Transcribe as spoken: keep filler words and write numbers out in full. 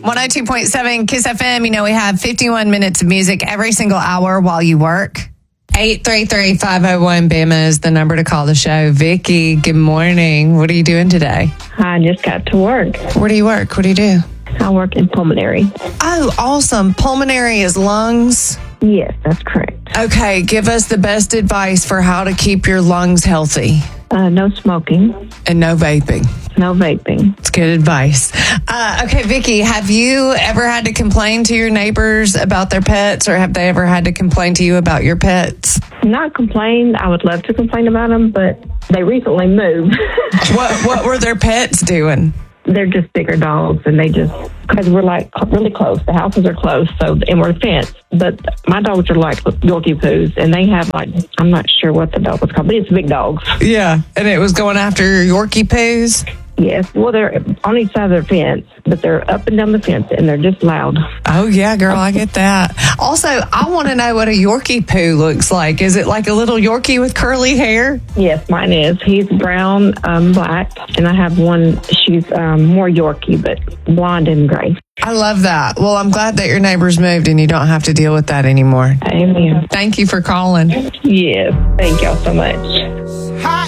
one oh two point seven Kiss F M. You know, we have fifty-one minutes of music every single hour while you work. eight three three, five oh one, B A M A is the number to call the show. Vicky, good morning. What are you doing today? I just got to work. Where do you work? What do you do? I work in pulmonary. Oh, awesome. Pulmonary is lungs? Yes, that's correct. Okay, give us the best advice for how to keep your lungs healthy. Uh, no smoking. And no vaping. No vaping. It's good advice. Uh, okay, Vicky, have you ever had to complain to your neighbors about their pets, or have they ever had to complain to you about your pets? Not complain. I would love to complain about them, but they recently moved. What What were their pets doing? They're just bigger dogs, and they just, because we're like really close. The houses are close, so, and we're fenced. But my dogs are like Yorkie poos, and they have like, I'm not sure what the dog was called, but it's big dogs. Yeah, and it was going after Yorkie poos? Yes, well, they're on each side of their fence, but they're up and down the fence, and they're just loud. Oh, yeah, girl, I get that. Also, I want to know what a Yorkie poo looks like. Is it like a little Yorkie with curly hair? Yes, mine is. He's brown, um, black, and I have one, she's um, more Yorkie, but blonde and gray. I love that. Well, I'm glad that your neighbors moved and you don't have to deal with that anymore. Amen. Thank you for calling. Yes, thank y'all so much. Hot